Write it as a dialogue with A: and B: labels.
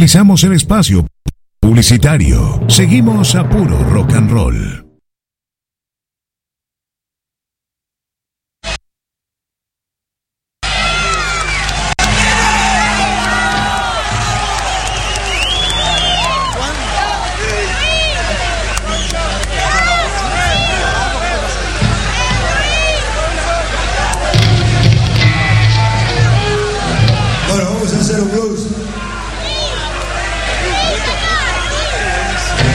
A: Finalizamos el espacio publicitario. Seguimos a puro rock and roll.